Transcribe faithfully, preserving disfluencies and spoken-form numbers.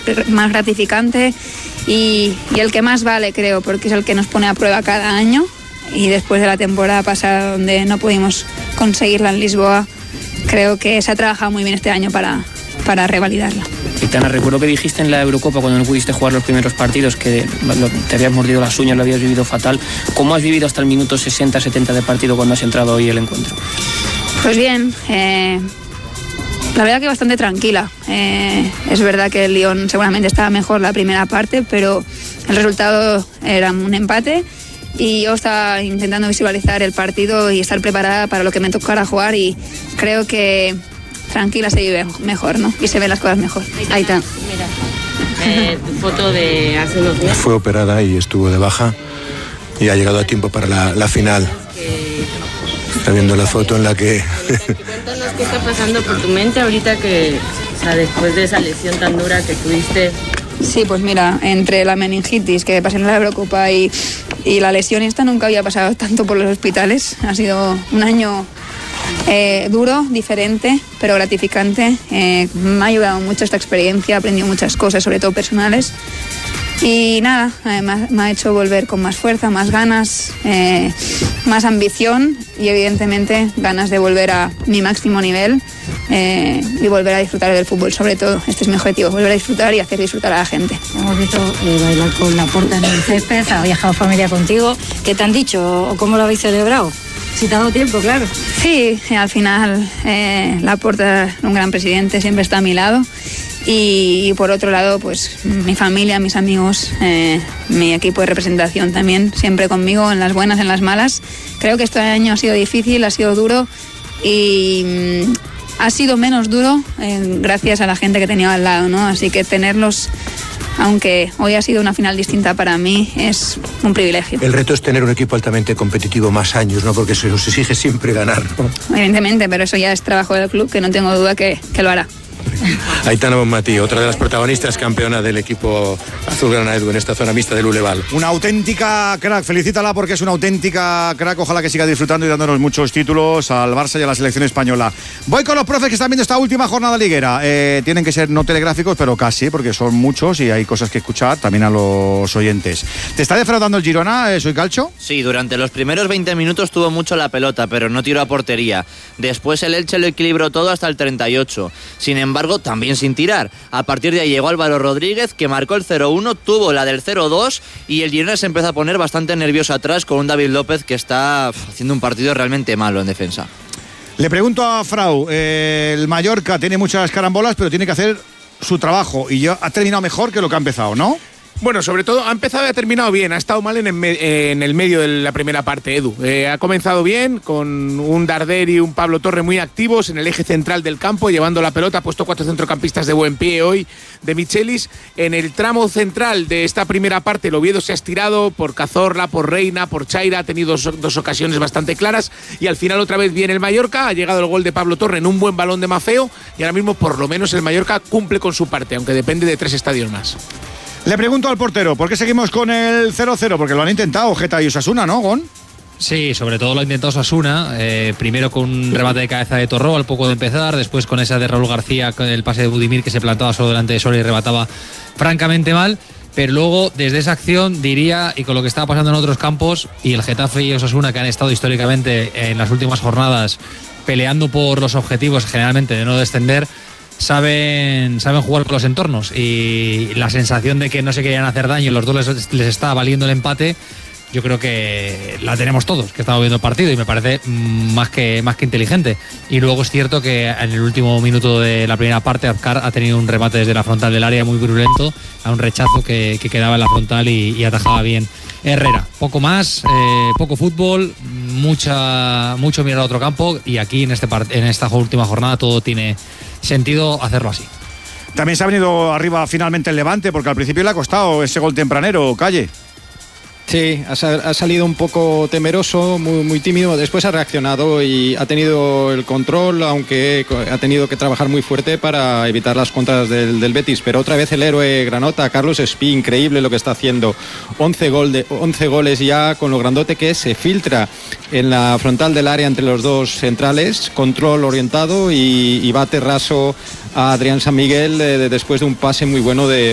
más gratificante y, y el que más vale, creo, porque es el que nos pone a prueba cada año. Y después de la temporada pasada donde no pudimos conseguirla en Lisboa, creo que se ha trabajado muy bien este año para, para revalidarla. Aitana, recuerdo que dijiste en la Eurocopa cuando no pudiste jugar los primeros partidos que te habías mordido las uñas, lo habías vivido fatal. ¿Cómo has vivido hasta el minuto sesenta setenta de partido cuando has entrado hoy el encuentro? Pues bien, eh, la verdad que bastante tranquila. Eh, es verdad que el Lyon seguramente estaba mejor la primera parte, pero el resultado era un empate y yo estaba intentando visualizar el partido y estar preparada para lo que me tocara jugar, y creo que tranquila se vive mejor, ¿no? Y se ven las cosas mejor. Ahí está. Mira, eh, tu foto de hace unos días. Fue operada y estuvo de baja y ha llegado a tiempo para la, la final. Está viendo la foto en la que... Cuéntanos qué está pasando por tu mente ahorita que, o sea, después de esa lesión tan dura que tuviste. Sí, pues mira, entre la meningitis que pasé en la Eurocopa y, y la lesión esta, nunca había pasado tanto por los hospitales. Ha sido un año eh, duro, diferente, pero gratificante. Eh, me ha ayudado mucho esta experiencia, he aprendido muchas cosas, sobre todo personales. Y nada, eh, me, ha, me ha hecho volver con más fuerza, más ganas, eh, más ambición y evidentemente ganas de volver a mi máximo nivel eh, y volver a disfrutar del fútbol, sobre todo. Este es mi objetivo, volver a disfrutar y hacer disfrutar a la gente. Hemos visto eh, bailar con Laporta en el césped, ha viajado familia contigo. ¿Qué te han dicho o cómo lo habéis celebrado? Si te ha dado tiempo, claro. Sí, al final eh, Laporta, un gran presidente, siempre está a mi lado. Y, y por otro lado, pues mi familia, mis amigos, eh, mi equipo de representación también, siempre conmigo, en las buenas, en las malas. Creo que este año ha sido difícil, ha sido duro y mm, ha sido menos duro eh, gracias a la gente que tenía al lado, ¿no? Así que tenerlos, aunque hoy ha sido una final distinta para mí, es un privilegio. El reto es tener un equipo altamente competitivo más años, ¿no? Porque se os exige siempre ganar, ¿no? Evidentemente, pero eso ya es trabajo del club, que no tengo duda que, que lo hará. Aitana Bonmatí, otra de las protagonistas, campeona del equipo azulgrana Edu en esta zona mixta del Uleval. Una auténtica crack, felicítala porque es una auténtica crack, ojalá que siga disfrutando y dándonos muchos títulos al Barça y a la selección española. Voy con los profes que están viendo esta última jornada liguera. Eh, tienen que ser no telegráficos, pero casi, porque son muchos y hay cosas que escuchar también a los oyentes. ¿Te está defraudando el Girona, eh, soy Calcho? Sí, durante los primeros veinte minutos tuvo mucho la pelota, pero no tiró a portería. Después el Elche lo equilibró todo hasta el treinta y ocho. Sin embargo, también sin tirar. A partir de ahí llegó Álvaro Rodríguez, que marcó el cero uno, tuvo la del cero dos y el Girona se empezó a poner bastante nervioso atrás con un David López que está haciendo un partido realmente malo en defensa. Le pregunto a Frau, eh, el Mallorca tiene muchas carambolas, pero tiene que hacer su trabajo y ya ha terminado mejor que lo que ha empezado, ¿no? Bueno, sobre todo ha empezado y ha terminado bien. Ha estado mal en el, me- en el medio de la primera parte, Edu. Eh, ha comenzado bien con un Darder y un Pablo Torre muy activos en el eje central del campo, llevando la pelota. Ha puesto cuatro centrocampistas de buen pie hoy, de Michelis. En el tramo central de esta primera parte, el Oviedo se ha estirado por Cazorla, por Reina, por Chaira. Ha tenido dos, dos ocasiones bastante claras. Y al final otra vez viene el Mallorca. Ha llegado el gol de Pablo Torre en un buen balón de Mafeo. Y ahora mismo, por lo menos, el Mallorca cumple con su parte, aunque depende de tres estadios más. Le pregunto al portero, ¿por qué seguimos con el cero cero? Porque lo han intentado Geta y Osasuna, ¿no, Gon? Sí, sobre todo lo ha intentado Osasuna, eh, primero con un remate de cabeza de Torró al poco de empezar, después con esa de Raúl García, con el pase de Budimir que se plantaba solo delante de Soria y remataba francamente mal, pero luego desde esa acción diría, y con lo que estaba pasando en otros campos, y el Getafe y Osasuna que han estado históricamente en las últimas jornadas peleando por los objetivos generalmente de no descender, Saben, saben jugar con los entornos y la sensación de que no se querían hacer daño y los dos les, les está valiendo el empate, yo creo que la tenemos todos, que estamos viendo el partido y me parece más que, más que inteligente. Y luego es cierto que en el último minuto de la primera parte Azcar ha tenido un remate desde la frontal del área muy virulento a un rechazo que, que quedaba en la frontal y, y atajaba bien Herrera. Poco más, eh, poco fútbol, mucha, mucho mirar a otro campo y aquí en, este part- en esta última jornada todo tiene sentido hacerlo así. También se ha venido arriba finalmente el Levante, porque al principio le ha costado ese gol tempranero, Calle. Sí, ha, sal- ha salido un poco temeroso, muy, muy tímido, después ha reaccionado y ha tenido el control, aunque ha tenido que trabajar muy fuerte para evitar las contras del, del Betis, pero otra vez el héroe granota, Carlos Espí, increíble lo que está haciendo, once, gol de, once goles ya con lo grandote que es, se filtra en la frontal del área entre los dos centrales, control orientado y, y bate raso a Adrián San Miguel eh, después de un pase muy bueno de